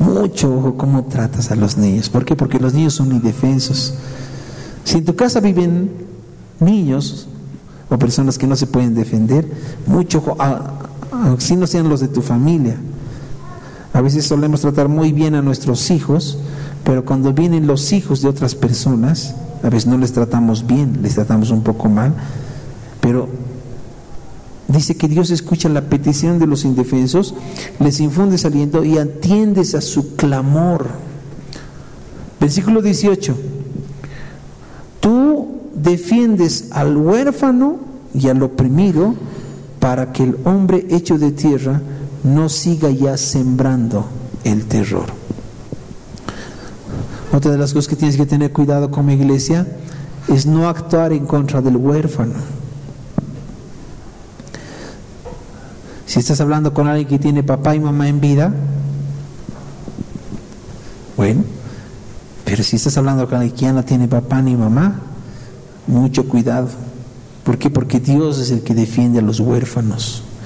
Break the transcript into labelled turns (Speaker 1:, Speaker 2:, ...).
Speaker 1: Mucho ojo cómo tratas a los niños. ¿Por qué? Porque los niños son indefensos. Si en tu casa viven niños o personas que no se pueden defender, mucho ojo, si no sean los de tu familia. A veces solemos tratar muy bien a nuestros hijos, pero cuando vienen los hijos de otras personas, a veces no les tratamos bien, les tratamos un poco mal. Pero dice que Dios escucha la petición de los indefensos, les infundes aliento y atiendes a su clamor. Versículo 18. Tú defiendes al huérfano y al oprimido para que el hombre hecho de tierra no siga ya sembrando el terror. Otra de las cosas que tienes que tener cuidado como iglesia es no actuar en contra del huérfano. Si estás hablando con alguien que tiene papá y mamá en vida, bueno, pero si estás hablando con alguien que ya no tiene papá ni mamá, mucho cuidado. ¿Por qué? Porque Dios es el que defiende a los huérfanos.